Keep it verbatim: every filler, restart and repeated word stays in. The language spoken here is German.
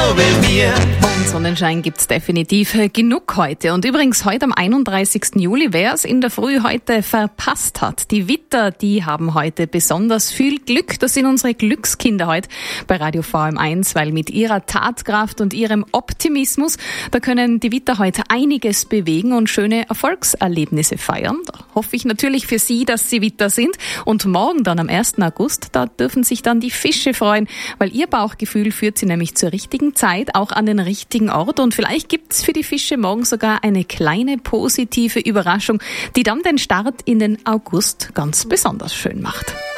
wie wir. Und Sonnenschein gibt's definitiv genug heute. Und übrigens heute am einunddreißigsten Juli, wer es in der Früh heute verpasst hat, die Witter, die haben heute besonders viel Glück. Das sind unsere Glückskinder heute bei Radio V M eins, weil mit ihrer Tatkraft und ihrem Optimismus, da können die Witter heute einiges bewegen und schöne Erfolgserlebnisse feiern. Da hoffe ich natürlich für Sie, dass Sie Witter sind. Und morgen dann am ersten August, da dürfen sich dann die Fische freuen, weil ihr Bauchgefühl führt sie nämlich zur richtigen Zeit, auch an den richtigen Ort. Und vielleicht gibt's für die Fische morgen sogar eine kleine positive Überraschung, die dann den Start in den August ganz besonders schön macht.